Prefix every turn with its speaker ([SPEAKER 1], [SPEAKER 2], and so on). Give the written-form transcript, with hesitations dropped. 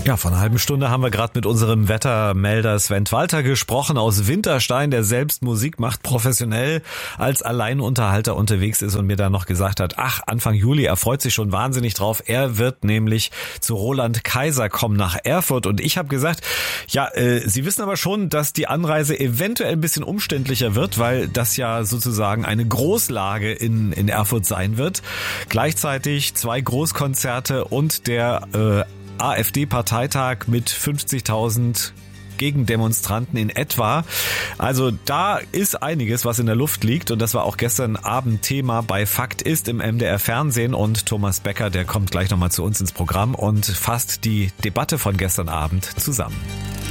[SPEAKER 1] Ja, vor einer halben Stunde haben wir gerade mit unserem Wettermelder Sven Walter gesprochen aus Winterstein, der selbst Musik macht, professionell als Alleinunterhalter unterwegs ist und mir dann noch gesagt hat, Anfang Juli, er freut sich schon wahnsinnig drauf. Er wird nämlich zu Roland Kaiser kommen nach Erfurt und ich habe gesagt, ja, Sie wissen aber schon, dass die Anreise eventuell ein bisschen umständlicher wird, weil das ja sozusagen eine Großlage in Erfurt sein wird. Gleichzeitig 2 Großkonzerte und der AfD-Parteitag mit 50.000 Gegendemonstranten in etwa. Also da ist einiges, was in der Luft liegt und das war auch gestern Abend Thema bei Fakt ist im MDR Fernsehen und Thomas Becker, der kommt gleich nochmal zu uns ins Programm und fasst die Debatte von gestern Abend zusammen.